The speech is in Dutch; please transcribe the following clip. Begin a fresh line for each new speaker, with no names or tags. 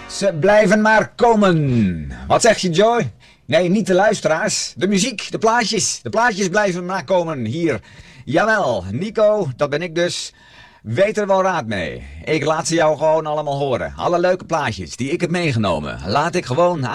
Ze blijven maar komen. Wat zeg je, Joy? Nee, niet de luisteraars. De muziek, de plaatjes. De plaatjes blijven maar komen hier. Jawel, Nico, dat ben ik dus. Weet er wel raad mee. Ik laat ze jou gewoon allemaal horen. Alle leuke plaatjes die ik heb meegenomen. Laat ik gewoon